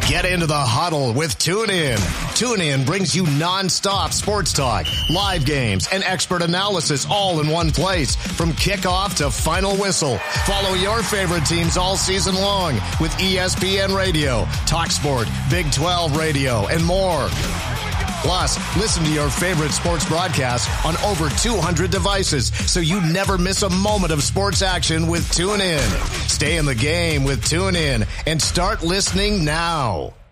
Get into the huddle with TuneIn. TuneIn brings you nonstop sports talk, live games, and expert analysis all in one place. From kickoff to final whistle, follow your favorite teams all season long with ESPN Radio, TalkSport, Big 12 Radio, and more. Plus, listen to your favorite sports broadcasts on over 200 devices so you never miss a moment of sports action with TuneIn. Stay in the game with TuneIn and start listening now.